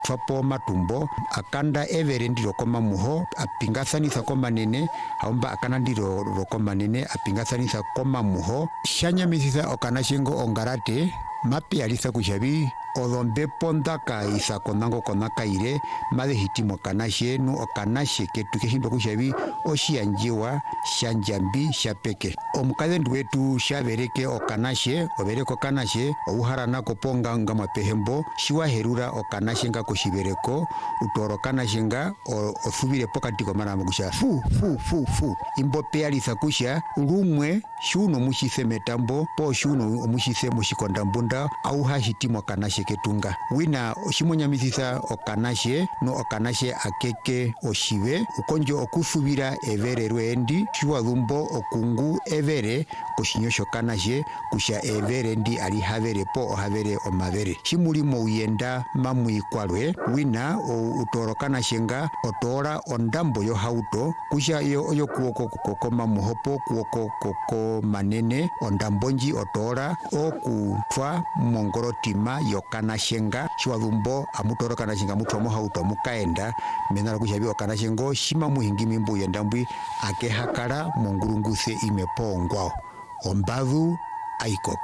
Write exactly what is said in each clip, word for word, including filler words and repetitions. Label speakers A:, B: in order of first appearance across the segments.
A: fapo matumbo akanda evere ndiro koma muho apingathanitha koma nene aumba akana ndiro koma nene apingathanitha koma muho shanyamisisa okanashengo ongarate mapi alisa kushabi odombe pondaka isa konango konaka ire made hitimo kanashe nu okanashe ketu kehindo kushabi oshianjiwa shanjambi shapeke omukade ndwetu shabereke okanashe obereko kanashe ouharana koponga ngama pehembo shiwa herura okanashe nga kushibereko utoro kanashe nga osubire pokati komana kusha fu fu fu fu imbope alisa kusha rumwe shuno mushise metambo po shuno mushise mushikondambunda au hashitimo kanashe ketunga wina oshimonyamisisa okanashe no okanashe akeke oshive ukonjo okusubira evere rwendi shiwa dhumbo okungu evere kushinyosho kanashe kusha evere ndi alihavere po ohavere omavere shimulimo uyenda mamuikwalwe wina utoro kanashe nga otora ondambo yo hauto kusha yo oyo kuoko kukokoma muhopo kuoko koko manene ondambonji otora okutwa mongorotima yo kanashenga shiwadhumbo amutoro kanashenga mutu amuhauto mukaenda menala kushabi okanashengo shima muhingimi mbu yendambwi akehakala mongurunguse imepo ongwao ombadhu aikoka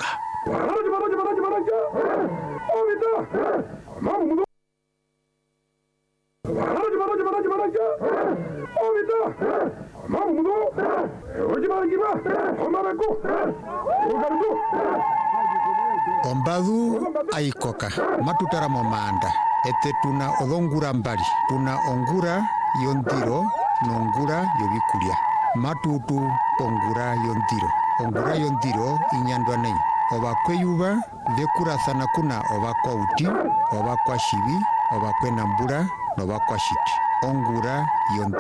A: ombadhu aikoka matutara momanda ete tuna odongura mbali tuna ongura yondiro nongura yobikulya matutu ongura yondiro ongura yondiro inyandwa nenyi obakweyuba bekurasana kuna obakwa uti obakwa shibi obakwe nambura nobakwa shiti ongura yondiro